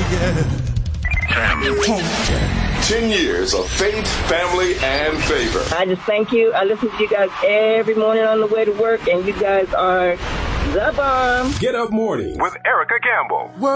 10 years of faith, family, and favor. I just thank you. I listen to you guys every morning on the way to work, and you guys are the bomb. Get Up Mornings with Erica Campbell.